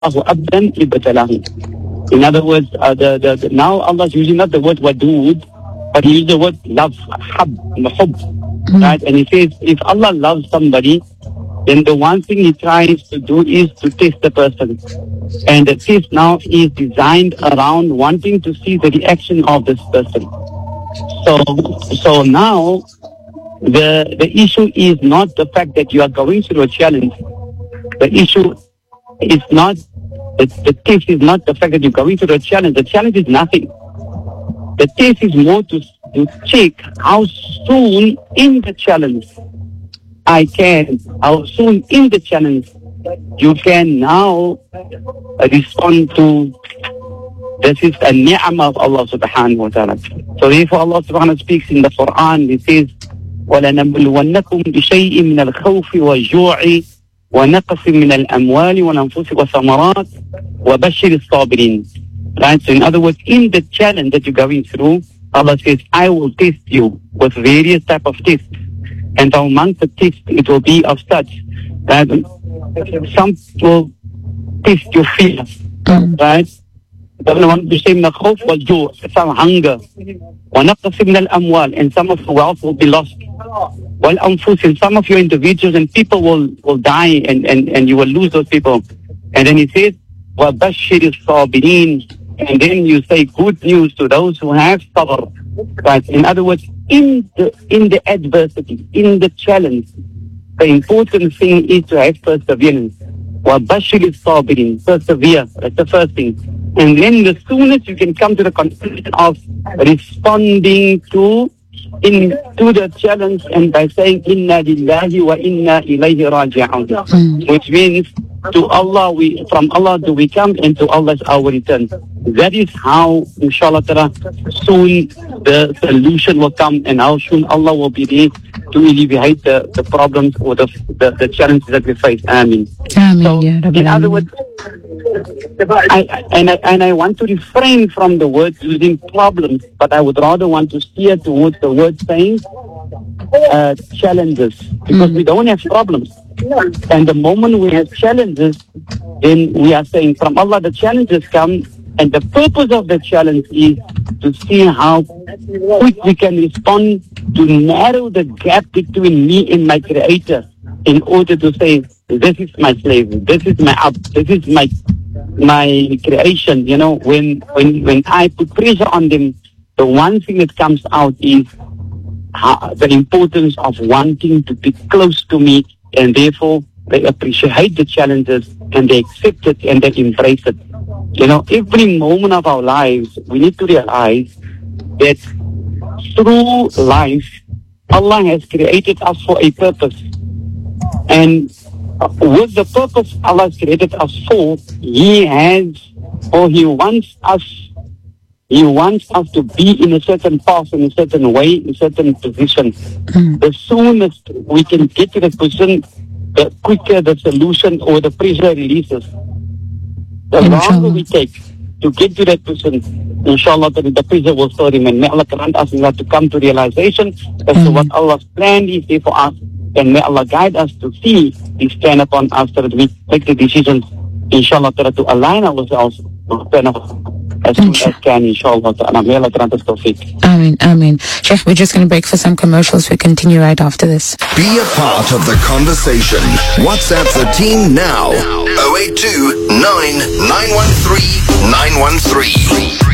abdan ibtalahu. In other words, now Allah is using not the word wadud, but He uses the word love, hub, right? And He says, if Allah loves somebody, then the one thing He tries to do is to test the person. And the test now is designed around wanting to see the reaction of this person. So now, the issue is not the fact that you are going through a challenge. The issue is not, the test is not the fact that you're going through a challenge. The challenge is nothing. The test is more to check how soon in the challenge how soon in the challenge you can now respond to. This is a ni'mah of Allah subhanahu wa ta'ala. So therefore Allah subhanahu wa ta'ala speaks in the Quran. He says, وَلَنَبْلُوَنَّكُمْ بِشَيْءٍ مِنَ الْخَوْفِ وَالْجُوعِ وَنَقْصٍ مِنَ الْأَمْوَالِ وَالْأَنفُسِ وَالثَّمَرَاتِ وَبَشِّرِ الصَّابِرِينَ. Right? So in other words, in the challenge that you're going through, Allah says, I will test you with various type of tests. And among the tests, it will be of such that some will test your fear, right? Some hunger, and some of the wealth will be lost. And some of your individuals and people will die, and you will lose those people. And then He says, وَبَشِّرِ الصَّابِرِينَ. And then you say good news to those who have sabr. Right? In other words, in the adversity, in the challenge, the important thing is to have perseverance. وَبَشِّرِ الصَّابِرِينَ. Persevere. That's the first thing. And then the soonest you can come to the conclusion of responding to the challenge, and by saying inna lillahi wa inna ilayhi raji'un, which means from Allah do we come, and to Allah is our return. That is how, inshallah ta'ala, soon the solution will come, and how soon Allah will be there to alleviate the problems or the challenges that we face. Ameen. So, in other words, I want to refrain from the word using problems, but I would rather want to steer towards the word saying challenges, because we don't have problems. And the moment we have challenges, then we are saying from Allah the challenges come, and the purpose of the challenge is to see how quick we can respond to narrow the gap between me and my Creator, in order to say, this is my slave, this is my this is my creation. You know, when I put pressure on them, the one thing that comes out is the importance of wanting to be close to me, and therefore they appreciate the challenges, and they accept it, and they embrace it. You know, every moment of our lives, we need to realize that through life, Allah has created us for a purpose. And with the purpose Allah has created us for, He wants us to be in a certain path, in a certain way, in a certain position. The soonest we can get to that position, the quicker the solution or the pressure releases. The longer we take to get to that position, inshallah, the pressure will still remain. May Allah grant us to come to realization as to what Allah's plan is there for us. And may Allah guide us to see His plan upon us, so that we take the decisions, inshallah, to align ourselves with plan as soon as can, inshallah. May Allah grant us tawfiq. Ameen. Sheikh, we're just going to break for some commercials. We continue right after this. Be a part of the conversation. WhatsApp the team now. 082 913 913.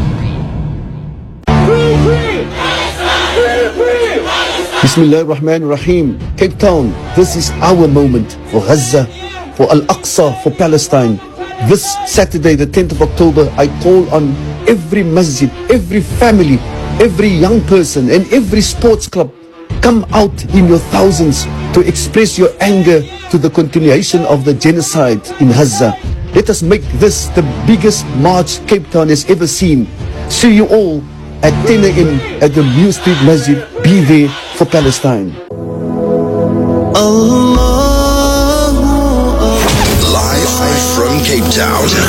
Bismillah ar-Rahman ar-Rahim. Cape Town, this is our moment for Gaza, for Al-Aqsa, for Palestine. This Saturday, the 10th of October, I call on every masjid, every family, every young person, and every sports club. Come out in your thousands to express your anger to the continuation of the genocide in Gaza. Let us make this the biggest march Cape Town has ever seen. See you all at 10 a.m. at the New Street Masjid. Be there for Palestine. Live from Cape Town.